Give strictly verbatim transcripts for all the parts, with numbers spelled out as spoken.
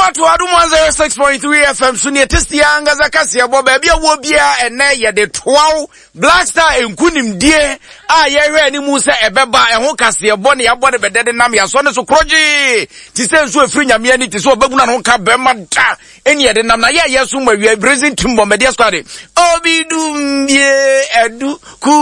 Eba to Adum one oh six point three F M so ne testi anga zakasi abo ba bia wo bia ene ye de toaw Black Star enkunim die a ye hwe ani mu se ebeba eho kase abo ne abo ne bedede nam ya so ne so kroji ti se nso afiri nyame ani ti se obaguna no ka be ma da eni ye de nam na ye ye so mawie brazil timbo media squad obi dum ye edu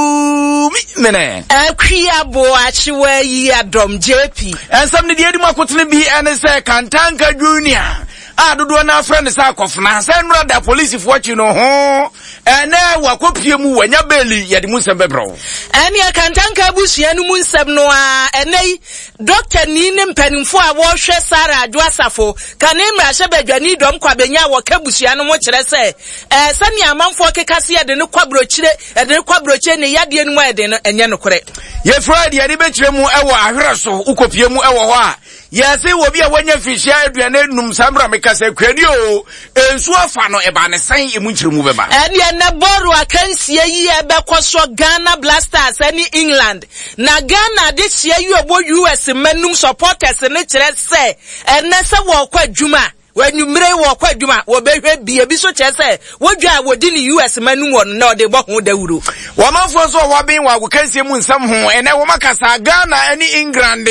ku mi mene akria bo achiwa yi adom J P ensam ne die di makotene bi ene se Kantanka Junior ah dodo na friend sa akofna se nra da police fo chi no ho ene wakopie mu wanya beli ye de mu nsem bebro ene Kantanka busua no mu nsem no a ene doctor ni ne mpanimfo a wo hwe Sara Adwasafo kanimra hye badwani dom kwabenya wo ka busua no mo kire se eh sani amanfo kekase ye de ne kwabrochire ye de ne kwabrochire ne yade no ye de no enye no kore ye Friday ye de bekire mu ewo ahwere so ukopie mu ewo ho a yesi wo bia wanya fishia aduane num samra mekase kwani o ensu afa no eba ne san emu nkiremu beba ene na boru akansie yi ebekoso Ghana Blasters ani England na Ghana de hia yi obo U S manum supporters ne kire se ene se wo kwa adwuma wanyumre wo kwa adwuma wo behwe bia bi so kire se wodwa wodi ni U S manum won na ode bo ho dawuro wo manfo so wo ben wa akansie mu nsam ho ene wo makasa Ghana ani England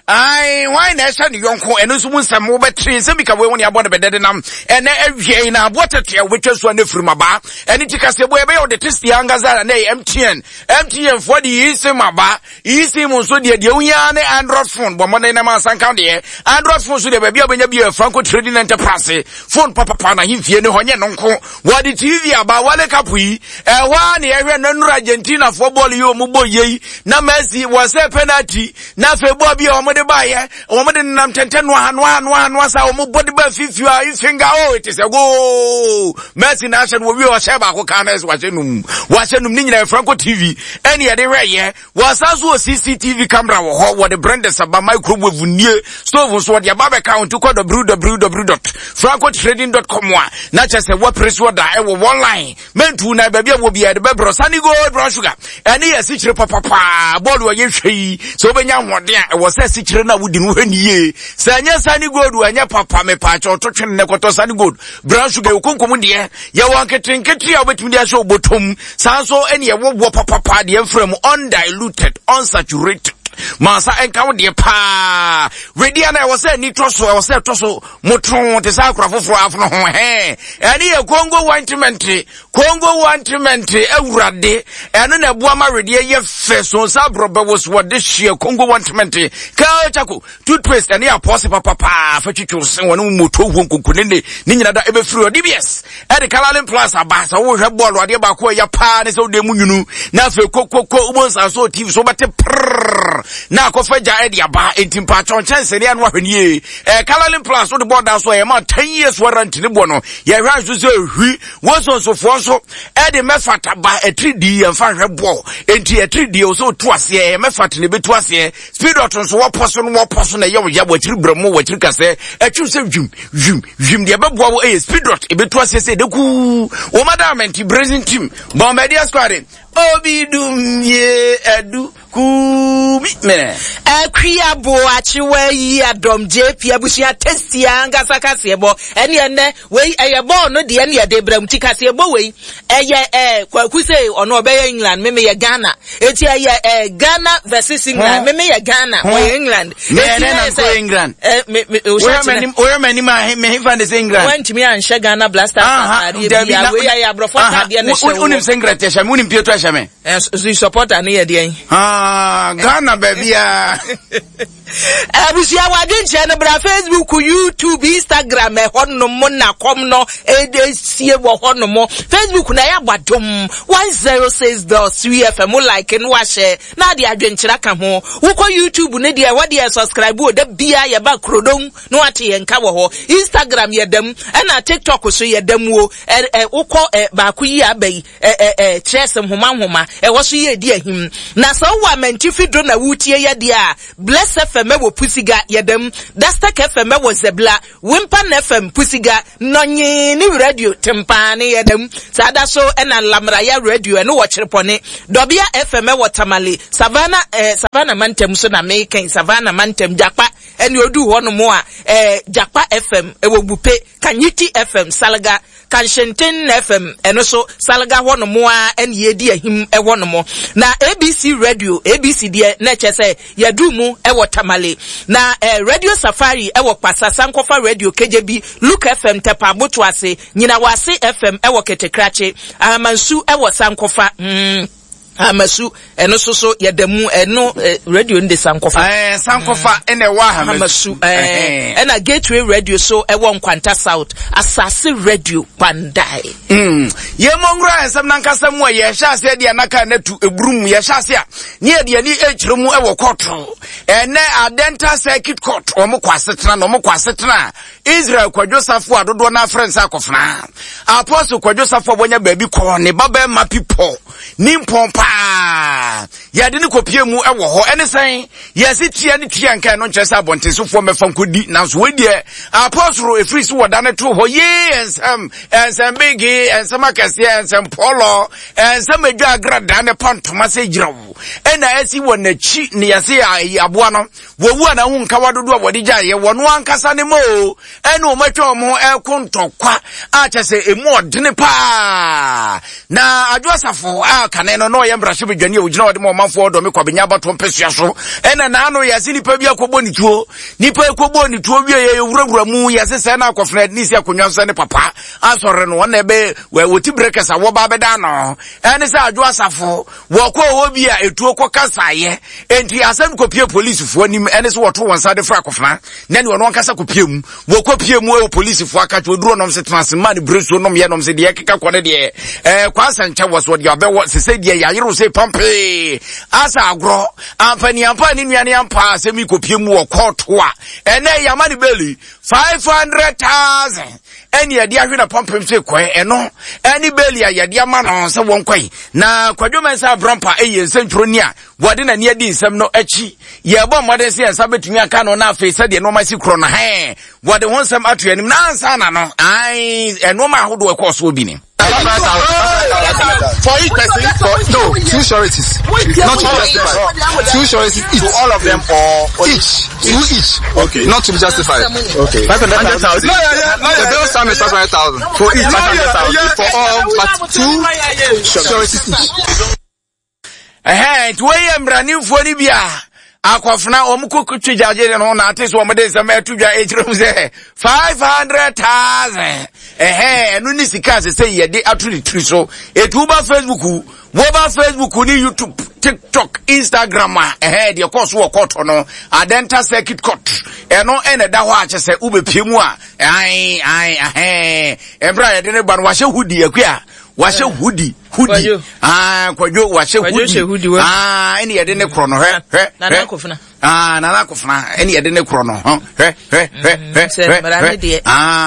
ai why na sha ni yonko eno so mu nsam wo betre se bika we woni abode bedede nam ene awie na abotete wetwa so na firmaba ene tikase bo ebe o de testi angaza na M T N M T N for the isi maba isi mu so de de unya ne Android phone bo mo na ma san kan de Android phone so de ba bia benya bia Franco Trading Enterprise phone papa pa na himfie ne honye nonko wo de T V aba wale kapui e wa ne ehwe na nuru Argentina football yo mu boyei na Messi was a penalty na febo bia o de baye o mo de nam tenten no hanu hanu hanu sa o mo body ba fifi a finger oh it is a go Messi na hye no wi o hye ba ko cameras wa hye num wa hye num ni nyina Franco T V ene ye de hweye was aso C C T V camera wo ho wo de branders aba microwave nie stove so de aba be count ko w w w dot franco trading dot com wa na chese wo press wo da e wo online mentu na ba bia wo bia de be bro sani go brown sugar ene ye si kire papa pa board wo ye hwei so benya hode a e wo se si kire na wudi no haniye sanya sani gold anya papa me pa cho to twene ne koto sani gold brown sugar ukonkom de ye wanketenketi a obetumi de ahwe obotom sanso ene ye wo papa pa de frame undiluted unsaturated Masa enka de pa ready na was say ni toso was say toso motron te sa akra foforo afno ho he ene ye Congo ointment Congo ointment ewurade ene na buama ready ye fe so sa brobe was what this share Congo ointment ka chako toothpaste ene ya pose papa pa fa twitwo sen wonu moto hu konkune ne ni nyina da ebe free D B S e de Calalin Plus abasa wo hwe ball ade ba ko ya pa ne so de munyunu na fe kokoko ubonsa so T V so bete na ko faja e dia ba entimpa chon chance ne anu ahwenie eh Calalin Plus wo de board so e ma ten years warranty ne bo no ye hwa so so hwi wo so so fo so e de mefata ba e three D e fa hwe bo enti e three D o so to ase e mefata ne betu ase speed otron so wo poso no wo poso na ye wo ya bo three bramo wo three kase e twu se dwim dwim dwim de be bo wo e speed dot e betu ase se de ku wo madam enti brazil team bon media squad obi dum ye edu ku mi mene akria bo achiwa yi adom J P abusia testi anga sakase bo ene ene we eye bo no de ene ye de bram tikase bo we eye eh kwaku say ono obey England meme ye Ghana eti eye eh Ghana versus England meme ye Ghana or England eti na ko England eh me we many we many ma me fan is England went me and share Ghana Blasters ade bia we eye abrofo ade na show unim singlet ya shame unim pieto ya shame eh so support an ye de ah Ghana baby ah abusia wadwenche no bra Facebook YouTube Instagram e honno mo na kom no e de sie wo honno mo Facebook na ya badom one oh six point three F M like no wa share na de adwenchira ka ho wo ko YouTube ne de wa de subscribe o da bia ye ba krodon no ate ye nka wo ho Instagram ye dam e na TikTok so ye dam wo e wo ko ba ku yi abai e e e chesem homa homa homa e wo so ye di ahim na so wa mantifi do na wutie ye dia Bless F M wo pusiga yedem Dastek F M wo Zebla Wimpan F M pusiga nonyi ni radio tempane yedem sada so ena lamra ya radio eno wo chirepone Dobia F M wo Tamale Savannah eh, Savannah mantem so na meken Savannah mantem Japa eni odu hono mo a eh, Japa F M e wo bupe Kanyiti F M Salga Kanshenten F M eno so Salga hono mo a eni yedi ahim e hono mo na A B C radio A B C die na chese yadu mu e wo Tamale na eh, Radio Safari e wo Pasa Sankofa Radio K J B Luke F M Tepa Botoase nyina wase F M e wo Ketekrache Amansu e wo Sankofa mm. Amasu eno so so yadamu eno eh, radio ndi Sankofa eh Sankofa ene wa Amasu eh ena Gateway Radio so e wo Nkwanta South Asase Radio Pandai mm ye mongura ensem nankasa mu ye hya ase de anaka natu ebrum ye hya ase a ne ye de ni echiremu e wo court ene Adenta Circuit Court omo kwasetena no omo kwasetena Israel kwadwosafo adodo na friends akofna Apostle kwadwosafo bonya baabi ko ne baba ma people nimpompa ya de ne kopie mu e wo ho ene sen ya se tia ne tia nka no nkyese abontensofo mefa nkodi nanso we de Apostle efiri so woda ne to ho ye ensem ensem bigi ensem akase ensem polo ensem adwa agrada ne pantoma se girawo ena esi wona chi ne ya se aboa no wo wu ana hu nka wadodo a wode gya ye wono ankasa ne mo ene o matwa mo e kontokwa a kyese emu odene pa na adwasafo a kane no no ye mbrahye bedwane e ogina wode mo manfo odo me kwabenya bato mpesua so ena na ano ya se nipa bi akobɔ ni tuo nipa ekobɔ ni tuo bi ye wurawura mu ya se se na akofna ni si akonwa so ne papa asore no na ebe we woti breakers awo ba beda no ene se adwasafo wo ko wo bi a etuo ko kasaye enti asem kopie police fo nim ene se woto won sade fra akofna na ne wono nkasa kopie mu wo kopie mu e police fo aka to duro nom se transman breso nom ye nom se de keka kone de eh kwasa ncha wo so de abewo se se de ya yero se pampe asa agro ampani ampani nuane ampa asemi kopie mu wo court a ene yamani beli five hundred thousand eni yadi ahwe na pampe mse kwe eno eni beli ya yadi ama no se won kwai na kwadwo sa brampa eye nsentro ni a wode na ne adi nsem no achi ye bo modern se ensa betumi aka no na afi se de no ma si kro no he wode won nsem atu anim na ansa na no ai eno ma hodo e course obi ni for each person, for no, two sureties. Not to be justified. Two sureties each. To all of them or each. Two each. Okay. Not to be justified. Okay. five hundred thousand. No, yeah, yeah. No, yeah, the bill sum is five hundred thousand. For each, five hundred thousand. For all, but two sureties each. Eh, two am running for Libya. Akofna omukuku twijaje no na ateso omede se ma tudwa ejiro se five hundred thousand eh enu ni sika se se yede aturi tiri so etuba Facebook wo ba Facebook ni YouTube TikTok Instagram eh de course wo court no Adenta Circuit Court eno ene da ho ache se ubepiemu a ai ai eh embra yede ne ba no wahye hudi akua wahye hudi hudi ah kwadwo wahye hudi ah ene yede ne kro no he he na na kofuna ah na na kofuna ene yede ne kro no he he he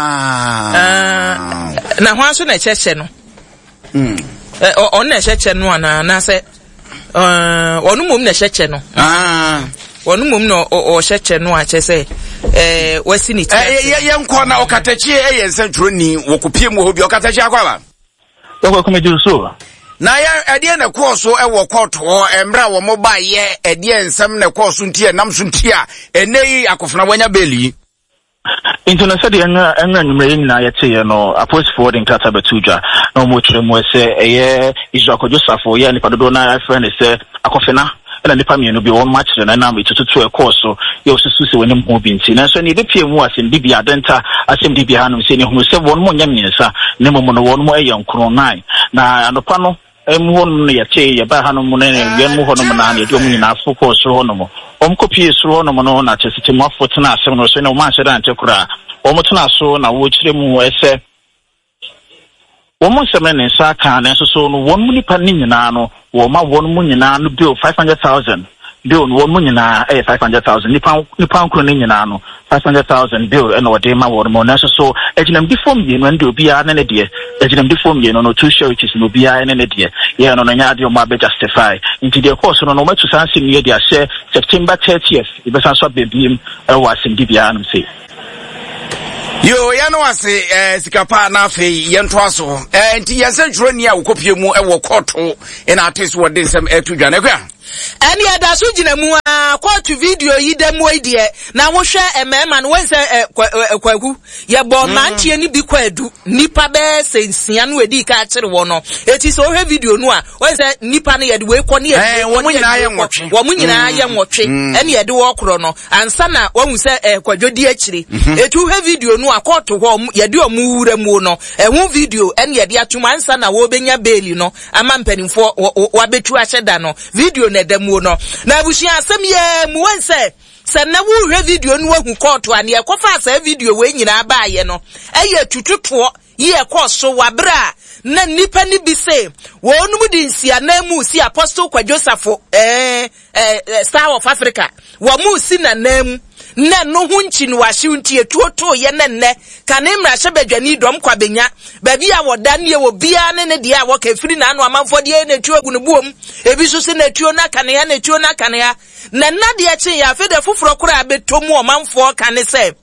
ah na ho aso na cheche no mm eh on na cheche no ana na se eh onu mum na cheche no ah onu mum no o cheche no a chese eh wasi ni eh ye nko na okatachi eh ye nsantro ni wokopie mu ho bi okatachi akwaba Doko kumeju so na ya ade na course e wo court ho emra wo mo ba ye ade nsem na course ntie nam so ntie a enei akofna wanya beli Into said the enga enga numere na yete ye no approach forward in kata betuja no mo twere mo se eye Israel Josafo ye nipa dodo na friend se akofena ela nipa mi no bi won match na na me tutu e course so ye osusu se wonim ho bi nti na so ni de pie mu asem bibi Adenta asem bibi hanum se ni hu se won mo nyam nyensa ne mo mo no won mo eye nkro nine na anopa no emu hon no yete ye ba hanum ne ye mu hon no na ye do mu nyina afo course ho no mo omkopie suro no mo no na chesiti mo afo tena asem no so ne o ma hye da ntekura omo tena so na wo kire mu ese womo semene ne nsa ka na so so no won mu nipa ni nyina no wo ma won mu nyina no bill five hundred thousand bill no mo nyina eh five hundred thousand nipa nipa nkro ne nyina no five hundred thousand bill and what they ma wo no so so ejinam di form ye no ndi obi a na ne de ejinam di form ye no no two sureties no obi a na ne de ye no no nya de o ma be justify into the course no no ma to san sim ye de share September thirtieth e be san so be biem e wa sim di bia no say yo ya no ase eh sikapa na fe ye nto aso eh nti ye se juro ni a wokopie mu e wo koto e na artist wo de nsem etu dwane kwa Any other sujina mu a court video yi dem we de na wo hwe emema no wense kwaku ye bo mantie ni bi kwadu nipa be sensia no edi ka kire wo no eti so hwe video no a wense nipa no ye de we kɔ ne ye wo nyina ye nwotwe wo nyina ye nwotwe ene ye de wo koro no ansa na wahu se kwadwodi akire eti hwe video no a court ho ye de omu wura mu no ehun video ene ye de atuma ansa na wo benya bail no ama mpanimfo wa betu ahyeda no video na demu no na abushia asem ye mu wense se na wo hwe video no wahu court ane e kofa asa video we nyina ba ye no eye tututo ye koso wabra na nipa ni bi se wonum di nsia na mu si Apostle Kwa Joseph eh eh Star of Africa wa mu si na nam na no hu nchi no wahye nti etuoto ye ne nne ka ne mra hye badwani dom kwa benya ba bia woda ne wo bia ne ne de a wo ka firi na anu amanfo de na etu agu ne buom ebi so se na etuo na ka ne ya na etuo na ka ne ya na na de achi ya fe de foforo kura abetomu amanfo ka ne se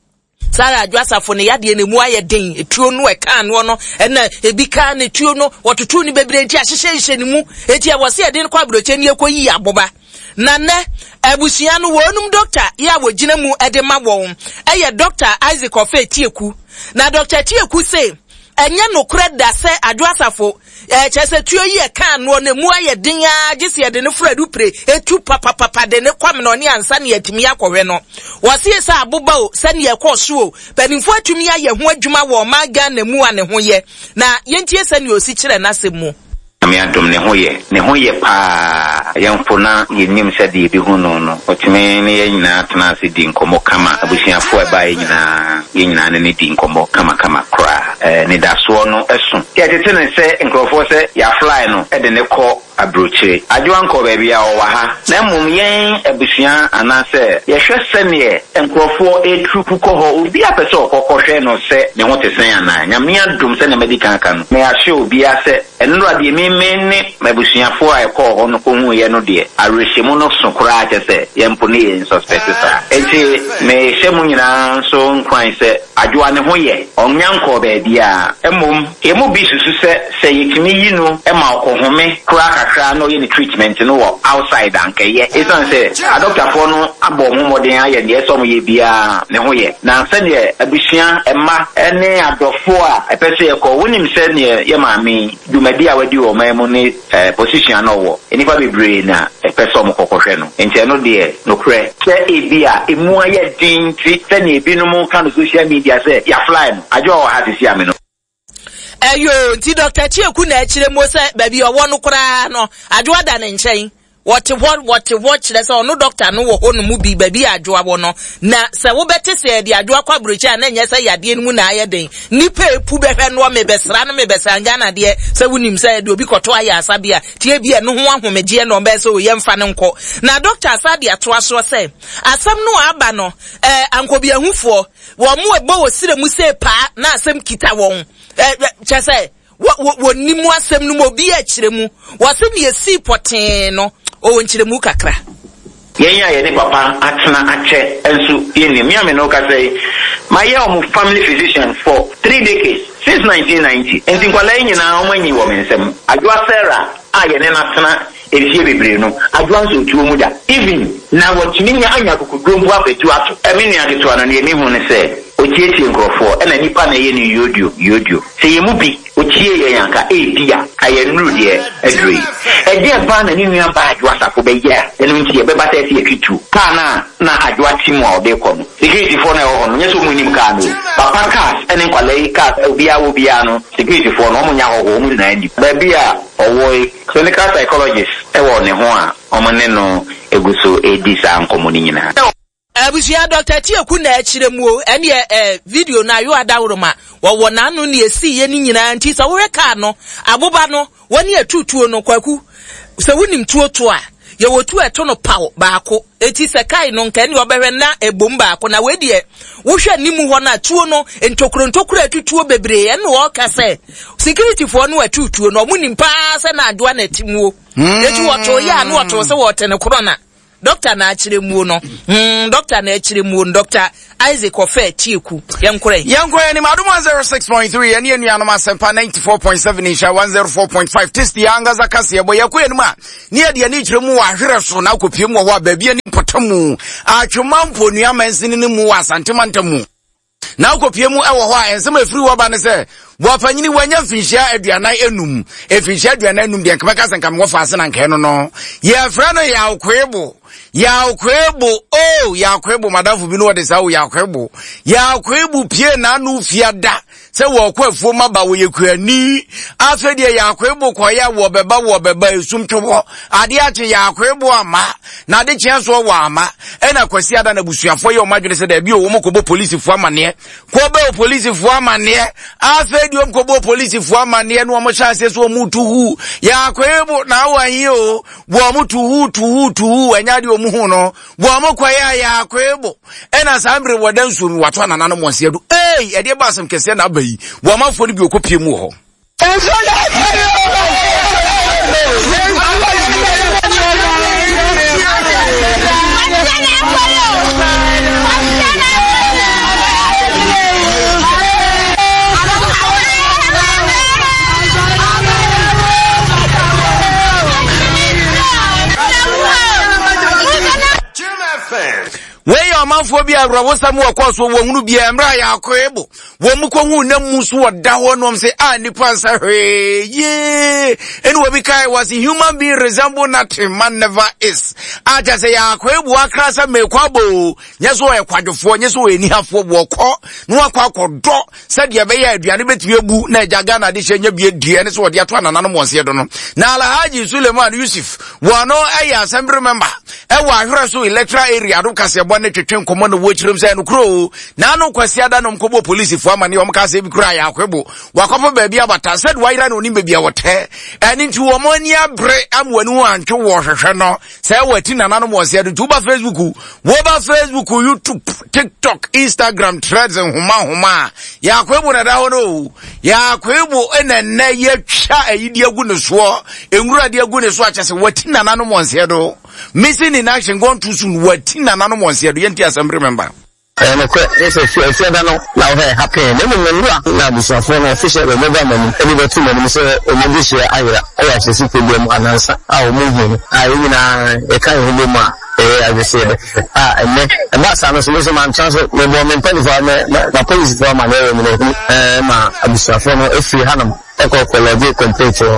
Sara adwasafo ne yade ne mu aye den etuo no e kan no no na ebi ka na etuo no wototo ni bebre nti ahyehye hye ne mu eti a wose eden kwa broche ne ekoyi aboba na ne abusia no wonum doctor ya wogina mu ede ma won eye doctor Isaac Ofe Tieku na doctor Tieku say enye no kreda se adwasafo eh chese tuo yi e kan no ne mu aye den ya gise ede ne fradu pre etu papa papa de ne kwam no ne ansa ne atimi akɔhwe no wose se aboba o se ne ekoso o panimfo atumi aye ho adwuma wo maga na mu ane ho ye na yentie se ne osi kire na semu ami adom ne ho ye ne ho ye pa yemfo na yenim se de bi hu no no otime ne ye nyina tena se di nkomo kama abusiafo e ba ye nyina ye nyina ne ne di nkomo kama kama kra eh ne da so no esu ye tete ne se nkrofo se ya fly no e de ne ko abrochire adwa nko ba bia o wa ha na mum yen abusia anase ye hwe se ne nkrofo e trupu ko ho obi apese okokohwe no se ne ho tesen ana nyame adom se ne medical kan me ahwe obi ase enro ade mi mene mabusiafo a ekọ ho no ko hu ye no de arehemu no so kura atese ye mpo ne ye suspect sa enti me hemu nyina so nkwan se adwoa ne ho ye onyanko ba bia emom emu bi susu se se yekimi yi no e ma okohome kura kakra no ye ni treatment no wo outside anke ye esan se a doctor fo no abo mo modern aye de so mo ye bia ne ho ye na se ne abusia emma ene adofo a epese ye ko wonim se ne ye maami dumadi a wadi o memo ni position na wo enipa bebre na epeso mo kokohwe no enti no de no kre se ebia emu aye dinti se ne ebi no mo kan social media se ya fly no ajo o ha tisi ame no eyo nti Doctor Tieku na akire mo se baby owo no kra no ajo ada ne nchen what what what watch le so no doctor no wo ho no mu bi baby ajo abo no na se wo bete se de ajo akwa brocha na nya se yade no mu na aye den nipa epu behwe no me besra no me besanga na de se wunim se de obi koto aye asabia tie bia no ho ahomegye no be se o ye mfa ne nko na doctor asade ato aso se asam no aba no eh ankobi ahufo wo mu ebo wo sire mu se pa na asem kita won eh chese wo wo nimu asem no mo bi akire mu wo se ne esi poten no o nchire mu kakra yenya ye ne papa atena ache ensu yeni mi ame no ka say my young family physician for three decades since nineteen ninety and nkwala nyina o manyi wo mensem adwa Sarah a ye ne natena efie bebre no adwa nso tuo mu da even na watimi nya anya kokudrombu afetu ato emini adeto ano ne mi hu ne say ochietie nkrofo ena nipa na ye ni yodio yodio se ye mu bi ochie ye yanka e dia aye nru de adri e de ba na ni nua ba adwa safo be ye enu nti ye be ba ta se twitu ka na na adwa timu a de ko no security for na ho no nyeso mu nim ka no papa cars ene kwale ka obi a obi a no security for no mo nya ho ho mu na ndi ba bia owo clinical psychologist e wo ne ho a o mo ne no eguso edisa ankomo ni nyina abusia Doctor Tieku na akire mu o ene eh video na yo adawroma wo wo na anu ne esi ye ni nyina nti so wo ka no aboba no woni atutuo no kwaku se wonim tuoto a ye wotu eto no paw baako eti sekai no nka ni obehwe na ebom baako na we de wohwe nimu ho na tuo no entokro ntokro atutuo bebre ye no ka se security for no atutuo no muni mpa se na adoa na timuo eti woto ya na woto se wote ne korona doctor na achire mu no mm doctor na achire mu doctor Isaac Ofe Chieku yankure yankure ni maduma zero six point three eni enu anoma sempa ninety-four point seven isha one oh four point five test yanga zakase yebo yakwe enu ma ni ade ani chire mu wa hwere so na kopie mu ho ba bia ni potamu atwomampo nua mansini ni mu asantemantamu na kopie mu ewo ho a ensem afiri wo ba ne se wo fanyini wanya finhia aduanan enum efinhia aduanan enum de nkama kasa nkama wo fa ase na nkan no no ye fra no ya okwebo ya okwebo oh ya okwebo madafu bi no wo de sa ya okwebo ya okwebo pie na anu fiada se wo kwafuo maba wo yekuani afede ya okwebo koya wo beba wo beba esumtwo ade ache ya okwebo ama na de chenso wo ama ena kwasi ada na busuafo ye o madwene se da bi o wo mokobo police fu amane ko be police fu amane afede o mokobo police fu amane no mo chance so mutuhu ya okwebo na wa hiyo wo mutuhu tuhu tuhu anyadi o mu hu no wo mo kwaya ya okwebo ena sambre wodansu mi wato na nanu mo sedu eh e de basam kese na abayi wo amafo ni bi okopie mu ho we your man for be a rawosam wo kwaso wo hunu bia emra ya akwebo wo mu ko hu na musu woda ho no say ah nipa nsa hwe ye eni we be kai was a human being resemble nothing man never is aja say ya akwebo akrasa mekwabo nyeso ye kwadwofo nyeso eni hafo bo kɔ no akwa akɔdɔ sadia be ya aduane betue bu na jaga na de hyenya bie due ne so wode ato anana no monse do no na Alhaji Suleiman Yusuf wono ayi assembly member e wa ahwere so electoral area do kase bo ne twetwe nkomo no wo chirim say no kro na no kwasi ada no mkobo police fu amane o mka say bi kro ya akwebo wakofo ba bia bata said waira no ni bia wote eni nti wo mo ni abre amwani wo antwe wo hwehwe no say wati nana no mo say do tuba Facebook wo ba Facebook YouTube TikTok Instagram Threads and huma huma ya akwebo na da ho no ya akwebo enenne ye twa ayidi agu ne so enwura de agu ne so achese wati nana no mo say do missing in action gone too soon wati nana no mo say do yenti assembly member eh no kwe ese fi fi da no na ho happy ne mo nwura na bisafo no official be mega mani eni be tu mani se o mo bi share ayra aya se si pe mu anansa a o mo hu ayi na e kan hu be mu a eh I say ah ene e ba sa no so so man chance me bo me pen for me na police for man e me eh ma bisafo no e fi hanam e ko ko lodi temperature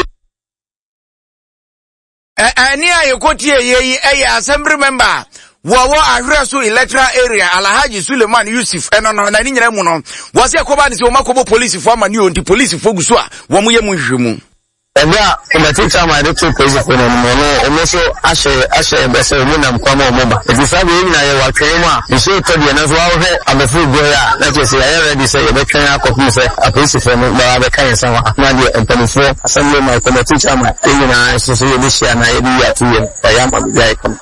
eh ani ayekotie yeyi eh assembly member wo wo ahwere so electoral area Alhaji Suleiman Yusuf eno no na ni nyina mu no wo se akoba ni se o makobo police fo amani o nti police fo guso a wo mo ye mu hwehwemu eba the teacher my doctor police for no no o mo so ashe ashe be se mu na mkwama o moba e bisa be nyina ye wa twere mu a so to de na so wa hwe abefu go ya na che se ya ready say e be twen akofum se a police for no ba be kan san wa na de empanifo assembly my the teacher my nyina so so ye bi share na ye bi ya tuye fa ya ma bi ya kam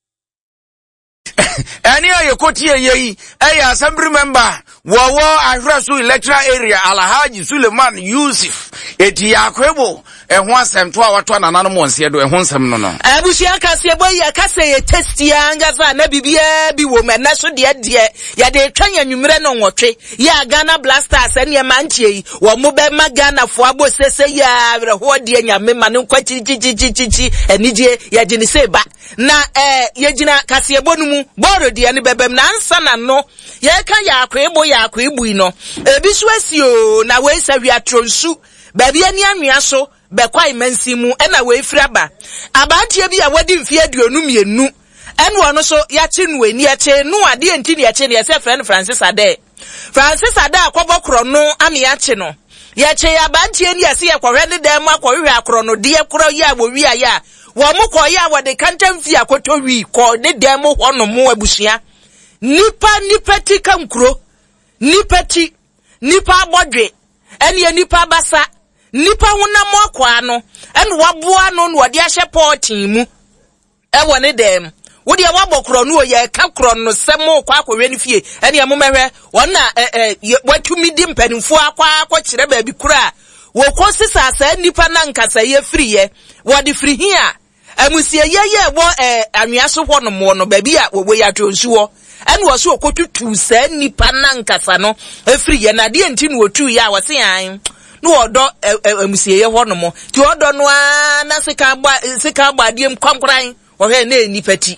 ani ayekotie yeyi eh assembly member wo wo ahwere so electoral area Alhaji Suleiman Yusuf eti akwebo ehho asem to a wato anana no monse do ehho nsem no no abusia kase boy ya kase ye testi anga za na bibia bi wo me na so de de ya de twanya nwumre no nwotwe ya Ghana Blasters ene e manchie yi wo mo be ma Ghana fo abosese ya re ho de nyame ma ne nkwa chichichichichi enije ya gini se ba na eh ye gina kase bonumu boro de ne bebem na ansa na no ye kan ya akwebo ya akwebu no ebi so asio na we sa wi atronsu baby ani anwea so be kwai mansimu ena we fraba abantie bi a wadi mfie aduonu mienu eno no so ya che nu ani ya che nu ade enti ne ya che ne ya se friend Francis Ade Francis Ade akobokro no ame ya che no ya che ya abantie ni ya se ya kwhwe ne dem akwhwe akro no de akro ya wo wi aya wo mo ko ya wo de kantam fi akoto wi ko ne dem ho no mo abusua nipa nipa tika nkro nipa ti nipa abodwe ene nipa basa nipa wona mo akwa no ene waboa no no de ahye portin mu e wone dem wo de wabɔ kro no ye ka kro no semo kwa akɔwe ne fie ene ya momehwe won na eh watumi di mpanimfo akwa akɔkyere ba bi kura wo kosi sasa nipa na nkasa ye free ye wo de free hia amusie ye ye wo eh anwiaso hɔ no mo no ba bi a wo ya tonsuo ene wo so okotutu sa nipa na nkasa no e free ye na de enti no otu ye a wo se an no odo amusie ye hɔ no mo ti odo no a na sika gba sika gba de kwankran wo hwe na enipati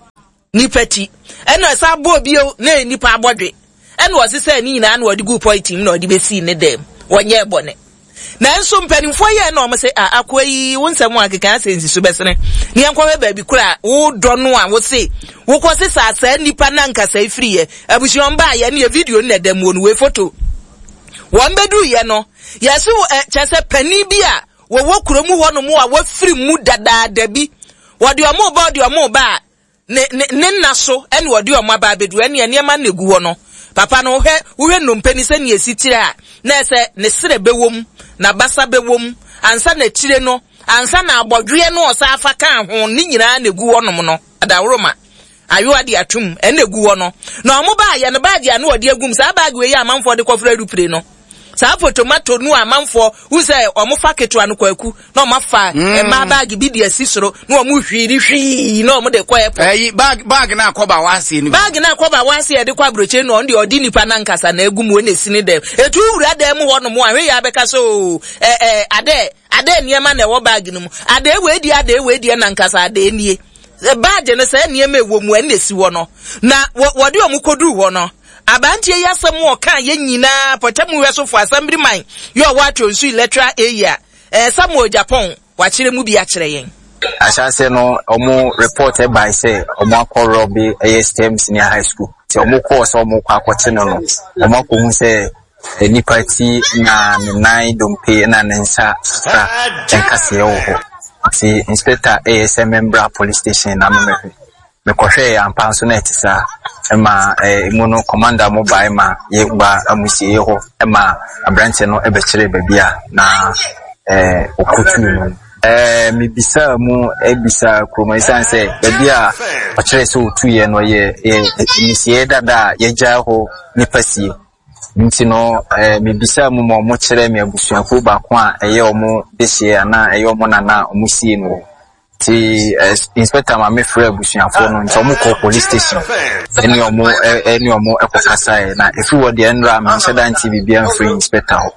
nipati eno esa bo bio na nipa abodwe eno wo se ni na na odi gu point na odi besi ne dem wonye bone na enso mpanimfo ye na o se a akoyi wonsam akeka sensi so besene ne yankwa ba bi kura wo do no a wo se wo ko se sa sa nipa na nkasa ifri ye abusion ba ye ne video na dem wonu we photo won bedu ye no yesu chese pani bi a wo wo kuromu ho no mo a wo firi mu dada dabi wo de o mo ba de o mo ba ne ne na so ene wodi o maba bedu ene ene ma negu ho no papa no hwe hwe no mpani se ne esitire a na se ne sere bewom na basa bewom ansa na tire no ansa na abodwe no osa afa kan ho ni nyina negu ho no no adawroma ayo ade atum ene egu ho no na omo ba ye ne ba dia na odi agum sa ba gwe ye amanfo de kofra rupre no sa for tomato nu amanfo wu se omo fa ketua no kwaku na omo fa e ma bag bi de asisoro na omo hwiri hwi na omo de kwa epo eh bag bag na akoba wase ni bag na akoba wase e de kwa broche no on de odi nipa na nkasa na egum we na sini dem etu wura dem ho no mo ahwe ya beka so eh eh ade ade niema na wo bag no mu ade we di ade we di na nkasa ade nie bag no se niema ewo mu en esi wo no na wodi omo kodu wo no abantie yasem wo kan ye nyina potamu weso fo assembly man yo wato nsu electoral area eh Samuel Japan wa kire mu bi a kire yen asase no omo report e by say omo akoro bi A S T M senior high school ti omo course omo kwa akoche no no omo akohu say ni party na nine dompe na nensa fra enkase wo ho ti inspector A S M member police station na me me kohwe ampa so na etisa ema imuno commander mobile ma ye gba amusie ho ema abranche no ebekire babia na eh okutu no eh mi bisa mu ebisa kromaisa se babia akire so otu ye no ye inisie dada ye ja ho nipasie nti no eh mi bisa mu mo mo kire mi abusuafo ba ko a eye omo desie ana eye omo nana omusie no ti inspector ma me frɛ abusuafo no nti omo call police station eni omo eni omo ekokasa na efi wo de enra ma nhyɛ dan T V bia free inspector ho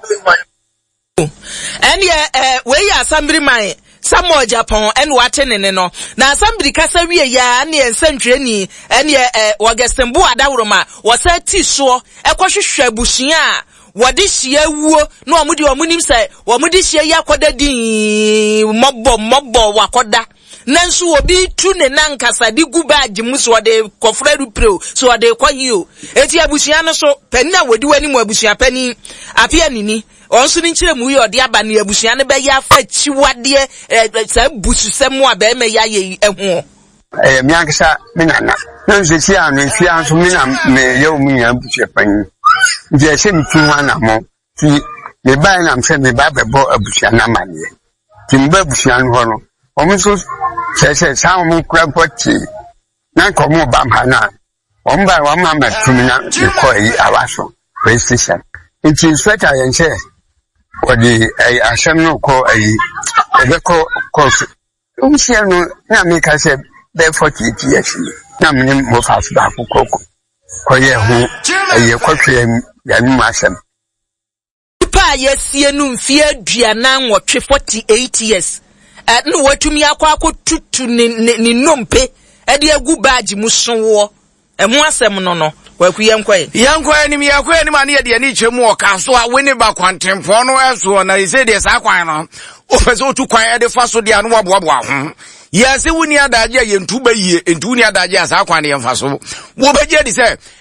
eni eh we ya assembly man Samuel Japan en wate ne no na assembly kasa wie ya na ensantwe ni eni eh Augustin Bo Adawroma wo sa ti so ekohwehwe abusua a wodi hia wuo na omudi omunim se omudi hia yakoda din mobbo mobbo wakoda nanso obi tu ne nankasa di gubaji muso de kofra rupro so de kwahio eti abusua no so panina wodi wani mu abusua pani apia nini onso ni nkire mu ye de aba ne abusua ne be ya fa chiwade sa busu semu aba me ya ye ehu eh mi akisa mi nana nanso ti anu fi anso mi na me ye o mu ya abusua pani je se mi tu hana mo ti me ba na mse me ba bebo abusua na mane ti mba abusua no ho no omo so se se sa omo kura poti na ko mo ba ma na omo ba wa ma ma tu na e ko yi awaso police station nti sweater yen se o di ai asem no ko ai e be ko ko omo se no na me ka se be forty years na me mo fa so ba ko ko ko ye hu ai ko twe ya ni masem pa yesie nu mfie aduana nwotwe forty-eight years eh no watumi akwa akotutu ni nompe e de agu badge mu sonwo e mu asem no no kwaku yenkwae yenkwae ni yakwae ni ma ne de ani chemu o ka so a we ne ba kwantempo no eso na ise de sa kwan no o pese otu kwan e de fa so de anu aboaboa ho yase wuni adaje ye ntuba yie ntu ni adaje asa kwan ne yemfa so wo beje di se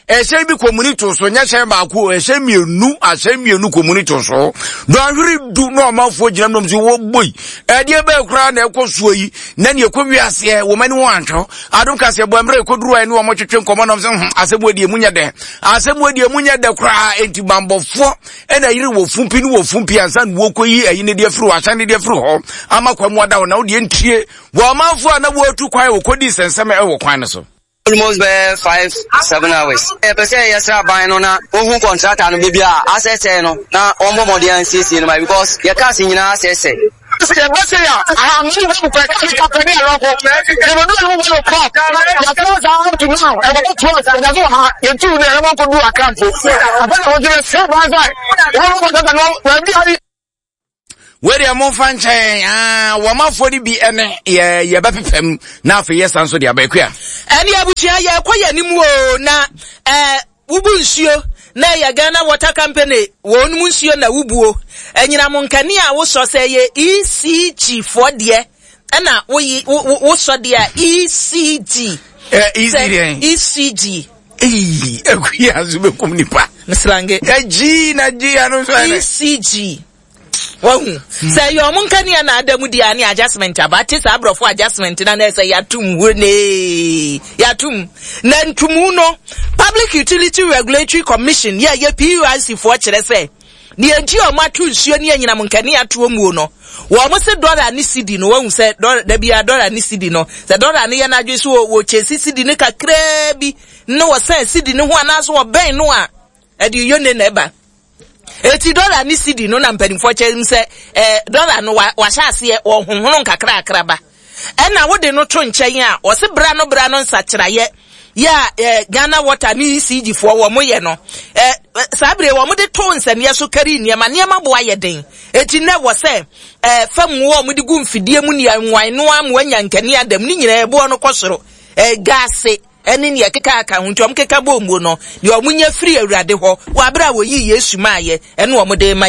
ehye bi community so nya hye ba ko ehye mienu ahye mienu community so do ahwere du no amafo gina nom so wo boy e de ba kura na ekosuo yi na ne ekowi ase wo mani wo antwo adom ka se bo amre ekoduru ai ne wo twetwe nkomo nom so asebo de munya de asebo de munya de kura enti bambofo e na yiri wo fumpi ni wo fumpi ansa wo koyi ayi ne de afru asan de afru ho amakwa mu ada wo na wo de ntie wo amafo na wo atu kwai wo kodi sensem e wo kwan so almost be five seven hours e pe say yes ban no na ohun contract anu bibia asese no na ombo modern cc no because ye ka sin nyina asese say what say ah am you have to company along ko e mo no wo wo ko ya ko za am to now e go to us and go ha you two na mo ko do account aba na wo je say ba za wo ko da no we bi ari where am fan chen ah wo mafori bi ene ye ye ba pepem na afa yes anso de abakua eni abutua ye koye nimu o na eh wubu nsuo na ya Ghana Water Company wonu mu nsuo na wubuo enyina mo nkani a wo so se ye E C G for de na wo wo so de E C G eh E C G eh ekuya azube komunipa mslange eh G na G anu so E C G Wahu say your munkani na adamu dia ni adjustment abati sa abrofo adjustment na na say yatum wone yatum na ntumu no Public Utility Regulatory Commission ya ye P U I C for kire say ni enti o matu nsuo ni anyina munkani ato mu no wo mo se dollar ni cedi no wahu say da bia dollar ni cedi no say dollar ni ye na adwe so wo chesi cedi ni kakra bi no wo say cedi ni ho anaso wo ben no a edi yo ne na eba eighty dollar ni cedi no na mpanimfo chem se eh dollar no wa hya ase wo honhono nkakra akraba ena wo de no to nchen a wo se bra no bra no nsakiraye ya eh Ghana Water ni E C G fo wo moye no eh sabre wo mo de to nsane so kari niema niema bo aye den eti na wo se eh fam wo mo de gu mfidie mu ni anwan no am wanya nkani adam ni nyina ebo no kosoro eh gase eni ne keka aka huntom keka bombo no ne omunya free awurade ho wa bra wo yi Yesu maaye ene wo mo de